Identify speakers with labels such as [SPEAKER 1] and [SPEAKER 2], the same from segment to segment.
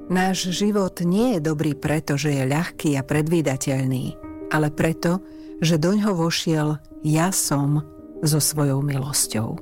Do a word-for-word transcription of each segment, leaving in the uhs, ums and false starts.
[SPEAKER 1] Náš život nie je dobrý preto, že je ľahký a predvídateľný, ale preto, že doňho vošiel ja som so svojou milosťou.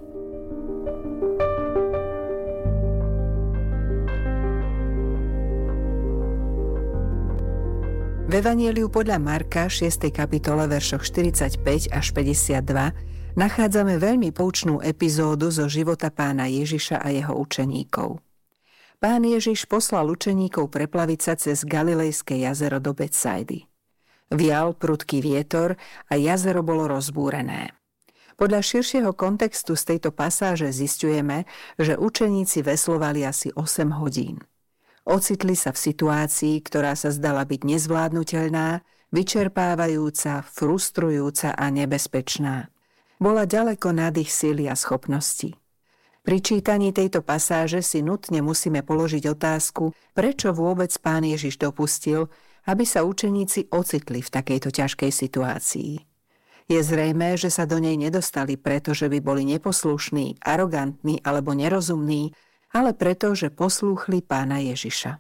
[SPEAKER 1] V Evanjeliu podľa Marka šiestej kapitole veršoch štyridsaťpäť až päťdesiatdva nachádzame veľmi poučnú epizódu zo života pána Ježiša a jeho učeníkov. Pán Ježiš poslal učeníkov preplaviť sa cez Galilejské jazero do Betsaidy. Vial prudký vietor a jazero bolo rozbúrené. Podľa širšieho kontextu z tejto pasáže zisťujeme, že učeníci veslovali asi osem hodín. Ocitli sa v situácii, ktorá sa zdala byť nezvládnutelná, vyčerpávajúca, frustrujúca a nebezpečná. Bola ďaleko nad ich síly a schopnosti. Pri čítaní tejto pasáže si nutne musíme položiť otázku, prečo vôbec Pán Ježiš dopustil, aby sa učeníci ocitli v takejto ťažkej situácii. Je zrejmé, že sa do nej nedostali preto, že by boli neposlušní, arogantní alebo nerozumní, ale preto, že poslúchli Pána Ježiša.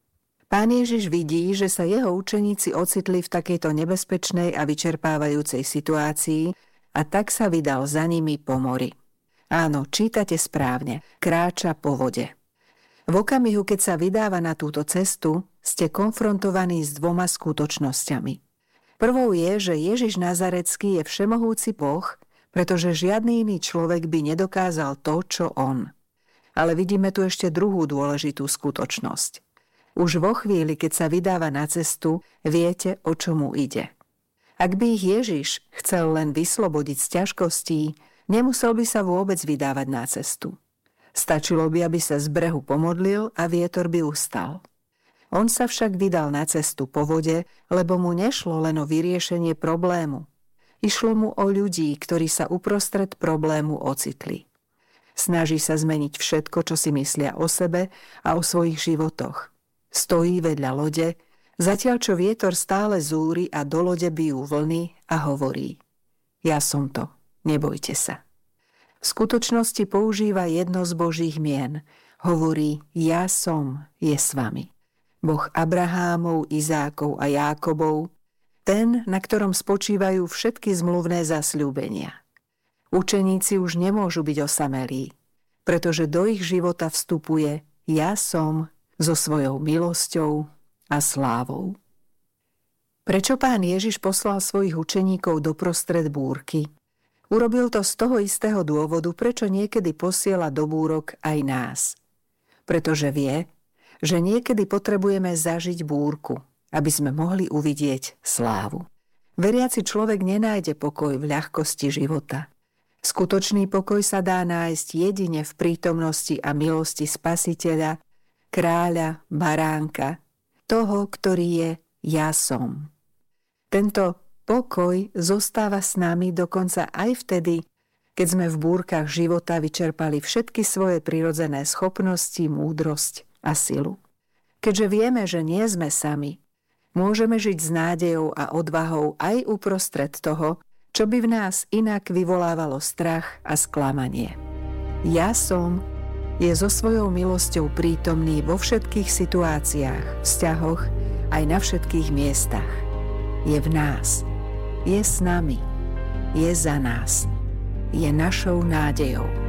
[SPEAKER 1] Pán Ježiš vidí, že sa jeho učeníci ocitli v takejto nebezpečnej a vyčerpávajúcej situácii a tak sa vydal za nimi po mori. Áno, čítate správne, kráča po vode. V okamihu, keď sa vydáva na túto cestu, ste konfrontovaní s dvoma skutočnosťami. Prvou je, že Ježiš Nazarecký je všemohúci Boh, pretože žiadny iný človek by nedokázal to, čo on. Ale vidíme tu ešte druhú dôležitú skutočnosť. Už vo chvíli, keď sa vydáva na cestu, viete, o čo mu ide. Ak by ich Ježiš chcel len vyslobodiť z ťažkostí, nemusel by sa vôbec vydávať na cestu. Stačilo by, aby sa z brehu pomodlil a vietor by ustal. On sa však vydal na cestu po vode, lebo mu nešlo len o vyriešenie problému. Išlo mu o ľudí, ktorí sa uprostred problému ocitli. Snaží sa zmeniť všetko, čo si myslia o sebe a o svojich životoch. Stojí vedľa lode, zatiaľ čo vietor stále zúri a do lode bijú vlny a hovorí: Ja som to, nebojte sa. V skutočnosti používa jedno z Božích mien. Hovorí: Ja som je s vami. Boh Abrahámov, Izákov a Jákobov, ten, na ktorom spočívajú všetky zmluvné zasľúbenia. Učeníci už nemôžu byť osamelí, pretože do ich života vstupuje ja som so svojou milosťou a slávou. Prečo Pán Ježiš poslal svojich učeníkov doprostred búrky? Urobil to z toho istého dôvodu, prečo niekedy posiela do búrok aj nás. Pretože vie, že niekedy potrebujeme zažiť búrku, aby sme mohli uvidieť slávu. Veriaci človek nenájde pokoj v ľahkosti života. Skutočný pokoj sa dá nájsť jedine v prítomnosti a milosti Spasiteľa, kráľa, baránka, toho, ktorý je ja som. Tento pokoj zostáva s nami dokonca aj vtedy, keď sme v búrkach života vyčerpali všetky svoje prirodzené schopnosti, múdrosť a silu. Keďže vieme, že nie sme sami, môžeme žiť s nádejou a odvahou aj uprostred toho, čo by v nás inak vyvolávalo strach a sklamanie. Ja som je so svojou milosťou prítomný vo všetkých situáciách, vzťahoch, aj na všetkých miestach. Je v nás, je s nami, je za nás, je našou nádejou.